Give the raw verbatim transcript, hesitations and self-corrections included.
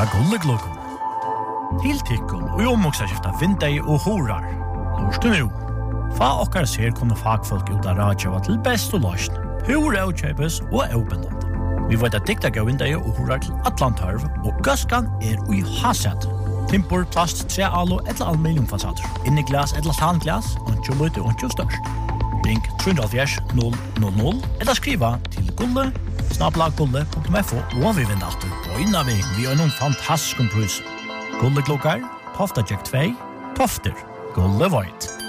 fra Gulleglokon. Tiltikkun og omoksa skifta vindei og horar. Lorstu nu. Fa okkar ser kunne fagfolk ut av radjava til best og løsn. Hur avkjøpes og avbindande. Vi vet at dikta gav vindei og horar til Atlantarv, og gøskan er ui hasset. Timpor, plast, tre alo, etla aluminiumfasader. Inni glas, etla tanglas, ontjo løyte, ontjo størst. Ring tre null null null eller skriva til gulle, snabla gulle punktum f o og vi vinner alltid på innan vi vi har noen fantastisk pris. Gulle klokkar, Tofta Jack två, Tofter, Gulle Void.